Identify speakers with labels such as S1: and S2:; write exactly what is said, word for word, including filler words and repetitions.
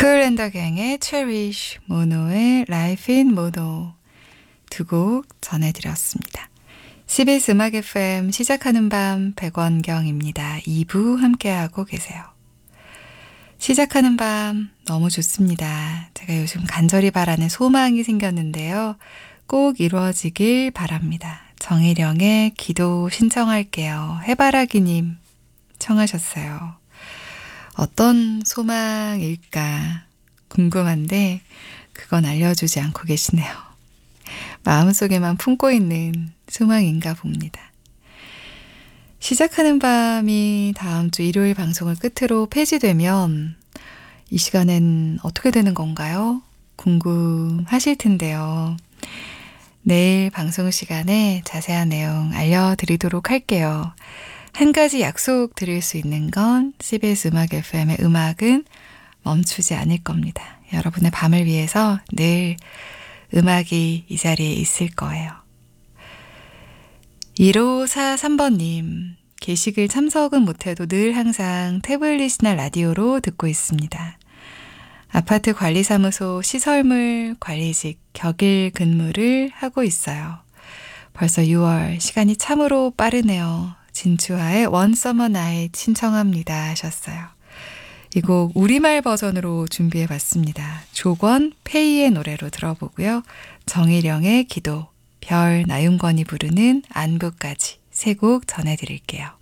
S1: 쿨앤더갱의 Cherish, 모노의 Life in Mono 두 곡 전해드렸습니다. 씨비에스 음악 에프엠 시작하는 밤 백원경입니다. 이 부 함께하고 계세요. 시작하는 밤 너무 좋습니다. 제가 요즘 간절히 바라는 소망이 생겼는데요. 꼭 이루어지길 바랍니다. 정혜령의 기도 신청할게요. 해바라기님 청하셨어요. 어떤 소망일까 궁금한데 그건 알려주지 않고 계시네요. 마음속에만 품고 있는 소망인가 봅니다. 시작하는 밤이 다음 주 일요일 방송을 끝으로 폐지되면 이 시간엔 어떻게 되는 건가요? 궁금하실 텐데요. 내일 방송 시간에 자세한 내용 알려드리도록 할게요. 한 가지 약속 드릴 수 있는 건 씨비에스 음악 에프엠의 음악은 멈추지 않을 겁니다. 여러분의 밤을 위해서 늘 음악이 이 자리에 있을 거예요. 일오사삼 번님, 게시글 참석은 못해도 늘 항상 태블릿이나 라디오로 듣고 있습니다. 아파트 관리사무소 시설물 관리직 격일 근무를 하고 있어요. 벌써 유월, 시간이 참으로 빠르네요. 진추아의 One Summer Night 신청합니다 하셨어요. 이 곡 우리말 버전으로 준비해봤습니다. 조건, 페이의 노래로 들어보고요. 정희령의 기도, 별, 나윤건이 부르는 안부까지 세 곡 전해드릴게요.